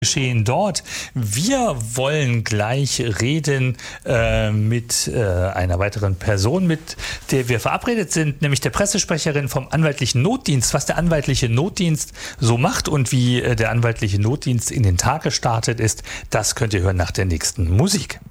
Geschehen dort. Wir wollen gleich reden mit einer weiteren Person, mit der wir verabredet sind, nämlich der Pressesprecherin vom anwaltlichen Notdienst. Was der anwaltliche Notdienst so macht und wie der anwaltliche Notdienst in den Tag gestartet ist, das könnt ihr hören nach der nächsten Musik.